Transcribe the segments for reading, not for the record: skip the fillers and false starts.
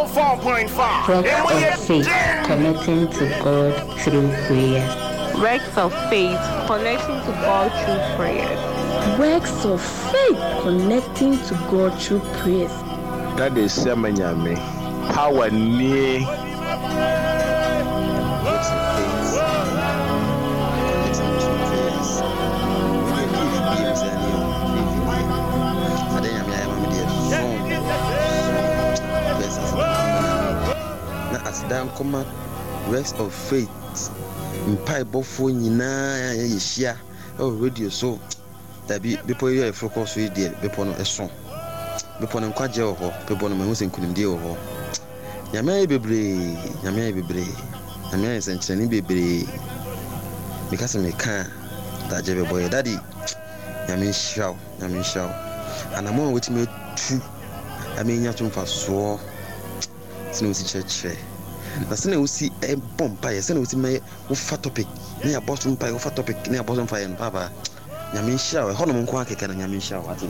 104.5. Works of faith connecting to God through prayers. Works of faith connecting to God through prayers. Works of faith connecting to God through prayers. That is Semanyame. Power near. Works of faith connecting to prayers. Works of faith. Mpai bofo nyina yeshia radio so that be before you focus with the before no eso before no kwaje ho before no mahu senkunimdie ho nyame bebre nyame senchani bebre because me kan that je boy daddy nyame shaw and I'm on with me too I mean ya tumfa so sinu si cheche na sene usi bomba ya sene usi me ufa topic ni abosom pa ufa topic ni abosom fa yen baba nyame hia we hono nko akeka na nyame hia wate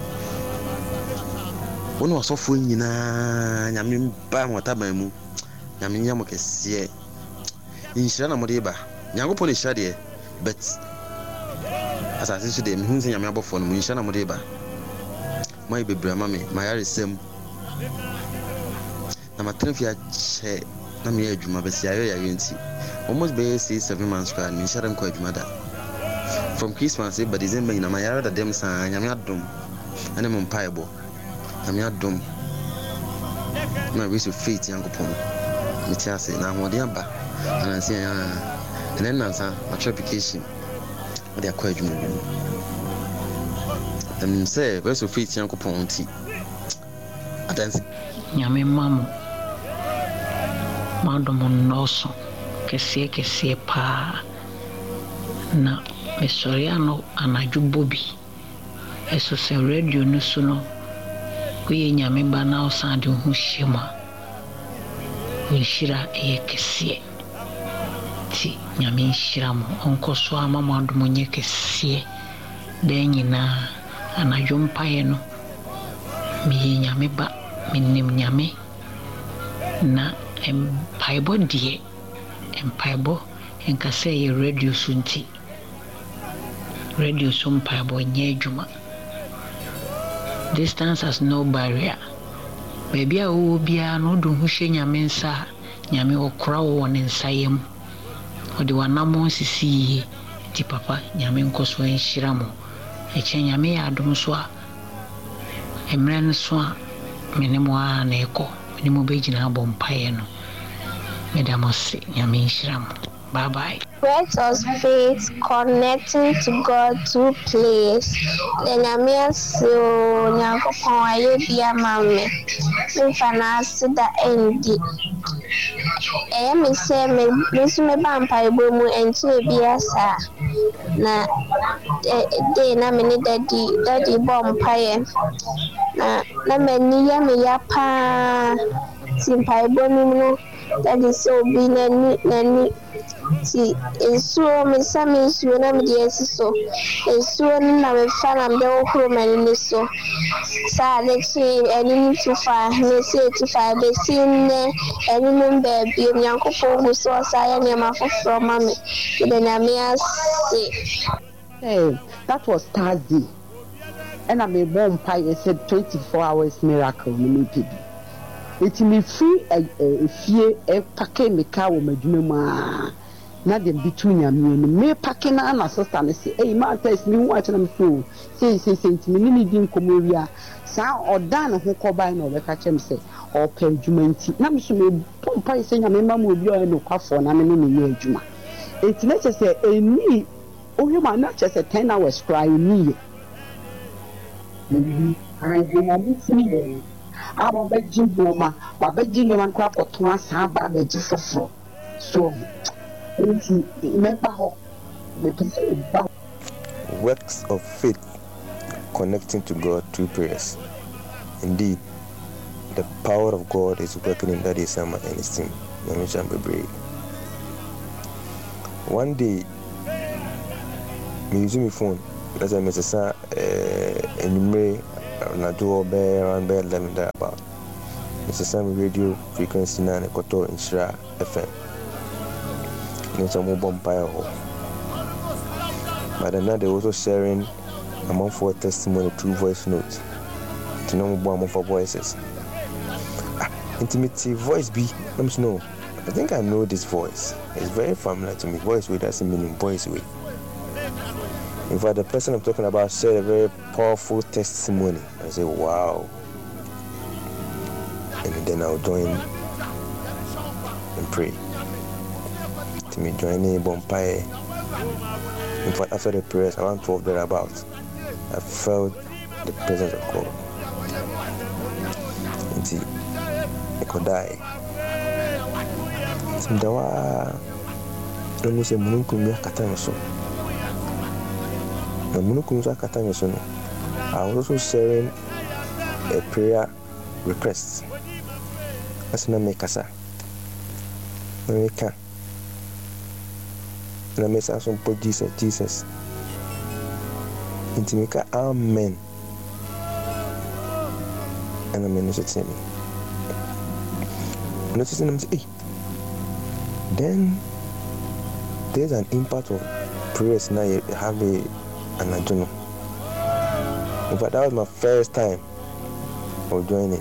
wono asofo nyina nyame ba motaba mu nyame nyamo kese inhira na mode ba nyankopon hia de but asase so de me hu se nyame abofo no inhira na mode ba mai bebra mame mayaresem na matrafia che na me adwuma besi ayo ya yenti almost be 6-7 months kwa me share dem kwa adwuma da from Christmas but December na my yara da dem san nyame adom ane mo mpaebo nyame adom na we so faith yankopon me tia say na hode aba ana say and then nansa application with akwa adwuma dem say we so faith yankopon ti adansi nyame mamu madomo noso kese pa na mesoriano anajubobi eso se radio no so no kuye nyame ba na osande hu hima unshira kese ti nyame nshira mo onko so ama madomo nye kese de nyina anajumpa ye no mi nyame ba minim nyame na empaibo die empaibo enkase ye radio sunti radio sumpaibo nyejuma distance has no barrier baby a wo bia no do hu hye nyame nsa nyame okra wo ne nsayem odi wanamo sisi ti papa nyame nkoso enhyira mo eche nyame ya adom so a emre no so a menemo a na eko menemo begina bompaye no medamose nyame nhyira mo bye bye. Works of faith connecting to God through place. The nyame so nyakopon aye bia mame me fanasi da endi me say me so ba mpa ebo mu enchi bia sa na de na me ni daddy bompa ye na me ni ya me ya pa simpa ebo no daddy so bi na si ensuo me sami ensuo na me de so ensuo na me fa na me okro mani ni so sa le chi eni tu fa me se tu fa be sinne eni no be bi nyankopon gu so sa ya ne ma foforo mame de na me ase. Hey, that was Thursday and I made one pie said 24 hours miracle me people. It me free a fie a packet me car wo madwuma na dem between yam me packet na na sister me say hey ma test me watch na me so say me ni din komowia sa oda na ho kobai na obeka chem say o pa adwuma nti na me so me pompa say nya me ma mo obi o no kwafo na me ni adwuma it na say eni o hima na say 10 hours cry ni I am free. I'm a Jimoma, but Jimoma crap or twice have a legislature. So, works of faith connecting to God through prayers. Indeed, the power of God is working in that Isama and his team. One day, me using my phone because I must say, and you may not do around bed 11 there about. It's the same radio frequency na ne koto Nhyira FM. Ne so mo bompire ho. But then they also sharing among for testimony through voice notes. To know more for voices. Intimate voice be. Let me know. I think I know this voice. It's very familiar to me. Voice way doesn't mean voice way. In fact, the person I'm talking about shared a very powerful testimony. I say, wow. And then I'll join and pray. To me, joining Bompire. In fact, after the prayers, around 12 thereabouts, I felt the presence of God. And see, I could die. Simdawa, don't say Munukumia Katanaso. The Munukumsa Katanaso. I was also sharing a prayer request. That's not make us. America. And I may say some Jesus. Intimika, amen. And I may not say me. Noticing them say, then there's an impact of prayers now you have an adjournment. In fact, that was my first time of joining.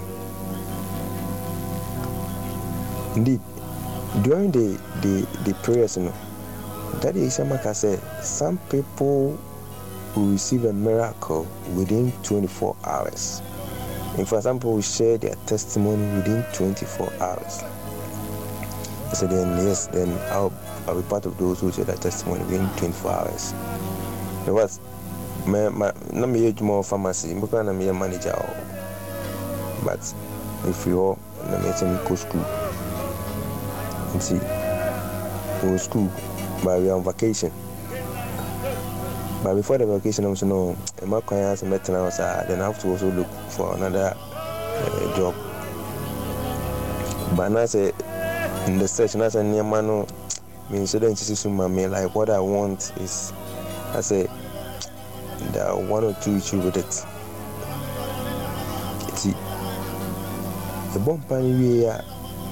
Indeed, during the prayers, that is Samaka said, some people will receive a miracle within 24 hours. In fact, some people will share their testimony within 24 hours. So then, yes, then I'll be part of those who share their testimony within 24 hours. There was not me more pharmacy, because I'm a manager. But if you all, I'm go school. And see, go school, but we are on vacation. But before the vacation, I was no, my clients and maintenance, then I have to also look for another job. But now say in the search, now say near mano, me so then just me like what I want is, I say there are one or two issues with it. See, the bomb pan we are.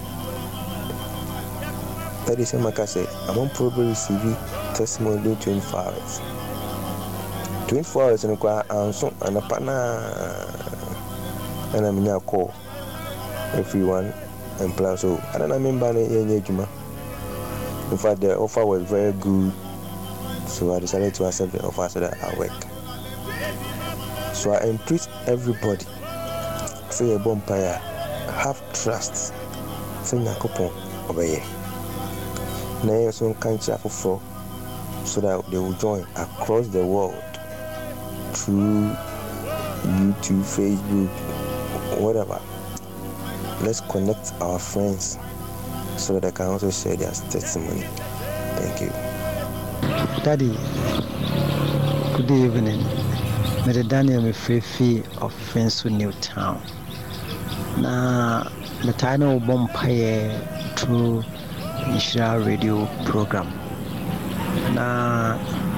That is my say. I won't probably receive testimony in 24 hours. 24 hours and a partner and I'm now call everyone and plan. So I don't remember any Juma. In fact, the offer was very good, so I decided to accept the offer so that I work. So I entreat everybody, say a bonfire, have trust, say a coupon over here. Now some country for so that they will join across the world through YouTube, Facebook, whatever. Let's connect our friends so that they can also share their testimony. Thank you. Daddy, good evening. Mr. Daniel Mefefi of Fensu Newtown. Na metano bompaye through Nhyira radio program. Na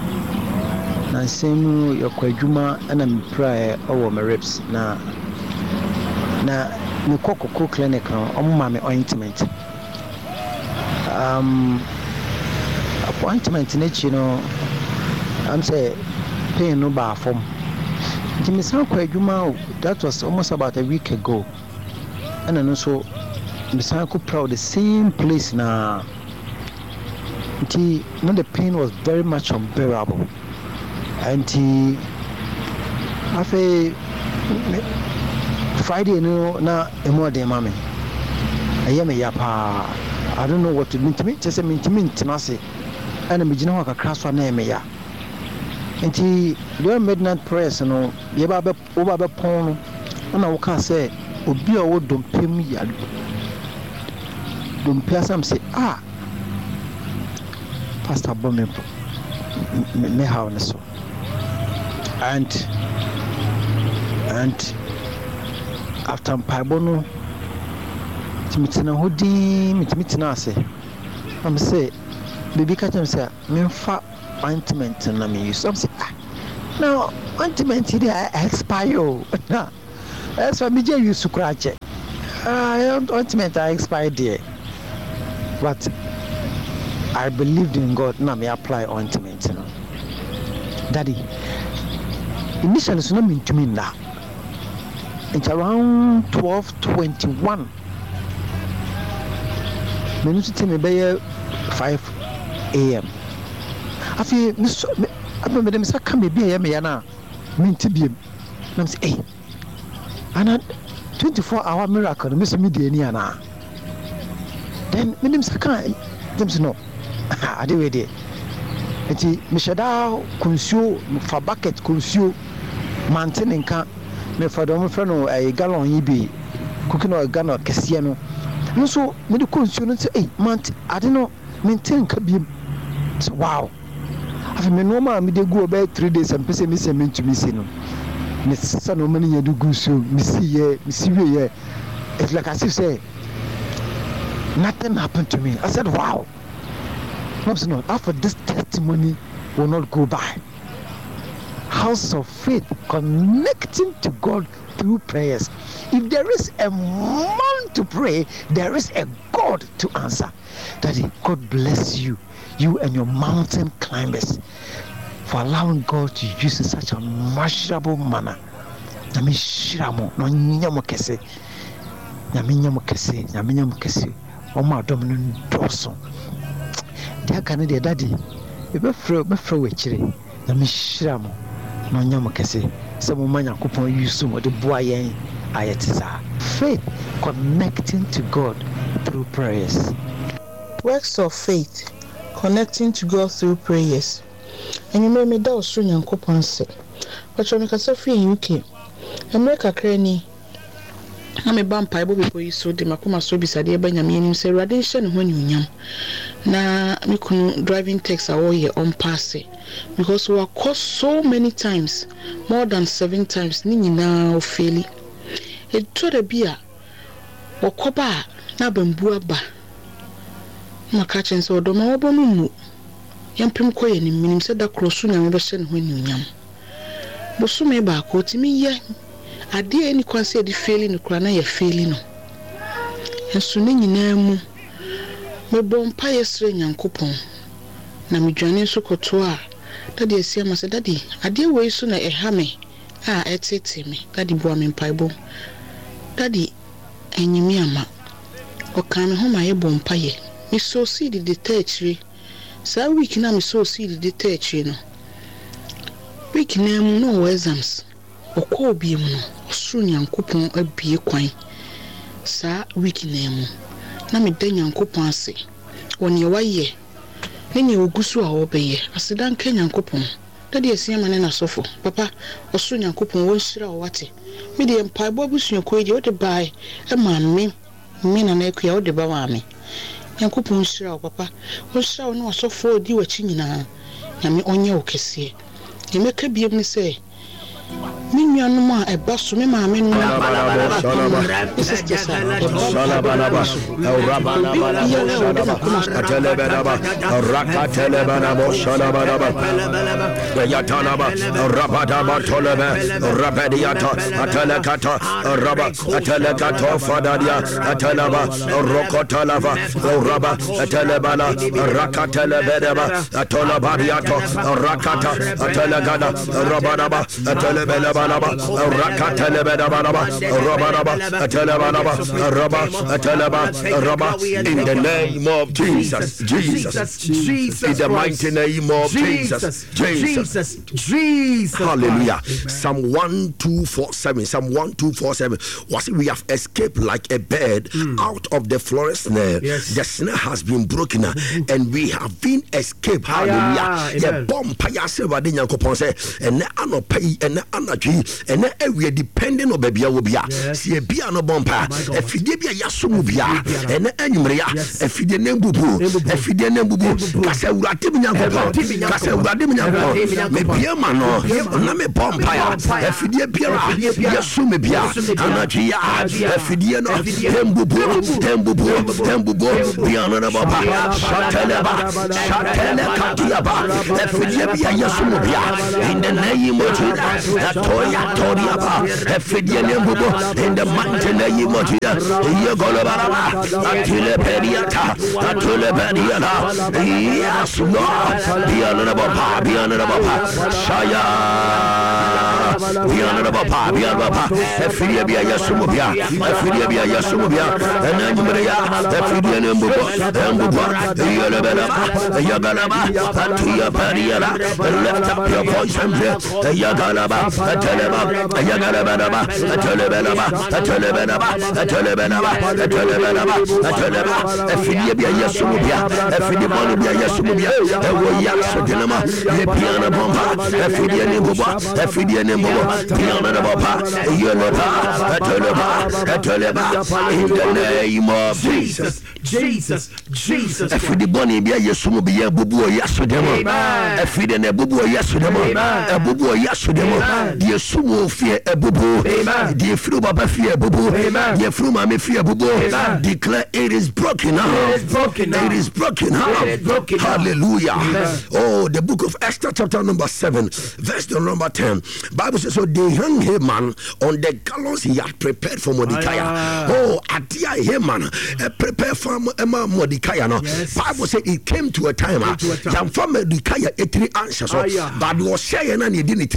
same yakwadwuma ana mprae owo my reps na me kokoko clinic no omma me ointment. Appointment na chi no am say pain no ba form. Nti me san kwadwuma that was almost about a week ago. And no so me san ko proud the same place na nti no the pain was very much unbearable. And after Friday, no, na emo de mame. I am a yapa. I don't know what to mean to me. Just a mean to say. And a mijino ka crash one name ya. And during midnight prayers, no, yeba over pon. And I can say, Obi o don't pay me ya. Don't pay some say, Pastor Bombe me how na so. And after Paibono, Timitina Hudi, Mitina say, I'm say, baby catch say, me fat ointment and I mean, some say, no, ointment I expire. That's why me you scratch it. Ointment I expired there, but I believed in God. Now me apply ointment. You know, Daddy. Initially, it's not mean to me now. It's around 12:21. Me need to tell me by 5 a.m. I feel I remember them say come be here me na me tibiem. Na say eh. Ana 24-hour miracle me say me dey ni ana. Then me them say kan them say no. I dey ready. Enti me shada konsuo fa bucket konsuo mountain nka me fa do me fa no a gallon yi bi cooking oil gallon kese no. No so me de konsuo no say eh mount ade no maintain ka biem. So wow. Afi me no ma me de go about 3 days and pese me say me ntumi see no. Me say no many do go so me see we. It's like as if say nothing happened to me. I said wow. No, after this testimony will not go by. House of faith, connecting to God through prayers. If there is a man to pray, there is a God to answer. Daddy, God bless you, you and your mountain climbers, for allowing God to use in such a measurable manner. Nami shiramo, no nyamo kese, Oma domino doso. Dia kana de daddy e be frɛ wechire na me hyira mo na onyam kɛse sɛ mo manya kopon yusu mo de boa yɛn ayetisa. Faith, connecting to God through prayers. Works of faith, connecting to God through prayers. And you may me da osu nyankopon se but when me kasa free UK America krani na me ba mpa ebo bebo yi so de makoma so bisade e ba nyame anim se Awurade hye ne ho anyunyam na me kunu driving text a wo ye on pass because we are so many times, more than 7 times ni nyina o faili e to da bia wokoba na bambu aba maka chen so do ma obo no mu yampem koye ni minim se da krosu nyame be hye ne ho anyunyam bo so me ba ko timi ye ade ani kwanse de faili no kura na ye faili no enso ne nyina mu me bompa yesre nyankopon na me dwane so koto a daddy asia ma se daddy ade we so na eha me a etete me daddy bo me mpaebo daddy enyimi ama o kan me ho ma ye bompa ye me so seed de tachiri sa week na me so seed de tachiri no week na mu no exams okọ obi mu no osuru nyankopon abie kwan sa week na mu na me da nyankopon ase woni waye nene ogusu a obeye asidan ka nyankopon daddy asia mane na sofo papa osuru nyankopon won hira o wate me de mpaebo abusu nkoje o de bai e ma me na na ekua o de ba wa me nyankopon hira o papa o hira o na sofo odi wachi nyina na me onye o kese e meka biem ni se minyanum a eba so me ma me no in the name of Jesus. In the mighty name of Jesus. Hallelujah. Psalm 1247 was we have escaped like a bird out of the forest snare. The snare has been broken and we have been escaped. Hallelujah. The bomb payase wade nyankopon se ene anopai ene anadwi ene ewe depending on bebia wo bia se bia no bompa efide bia yasomu bia ene anwumre ya efide nembubu kasa urade nyankopon me bia ma no na me bompa ya efide bia yasomu bia anadwi ya efide no tembubu bia no bompa shatele katia ba efide bia yasomu bia in the name of Jesus. Toriaba, Efidian Bubo, in the mountain that you want to Yogolaba, Atile Pediata, Atule Pediata, yes, Lord, beyond the Baba, beyond the Baba, Shaya, beyond the Baba, beyond the Baba, Efidia Yasumubia, Efidia Yasumubia, and then Maria, Efidian Bubo, and Bubo, Yagalaba, Atuya Pediata, lift up your voice and pray, Yagalaba, Ateleba, Yagalaba, Atelebelaba, Atelebelaba, Atelebelaba, Atelebelaba, Ateleba, Efidia Yasumubia, Efidia Yasumubia, Ewoyasudinama, Piana Bomba, Efidia Buba, Efidia Buba, Piana Baba, Yeleba, Ateleba, in the name of Jesus. Jesus. Efidi boni bia Yesu bi ya bubu yasudemo. Efidi na bubu yasudemo. Bubu yasudemo. Yesu mo fie bubu. Die fru baba fie bubu. Die fru mama fie bubu. Declare it is broken now. It is broken now. Hallelujah. Oh, the book of Esther chapter number 7 verse number 10. Bible says so they hung Haman on the gallows he had prepared for Mordecai. Oh, adia Haman prepare for Mordecai. No, Bible said it came to a time. Mordecai 3 answers, but was saying and he didn't.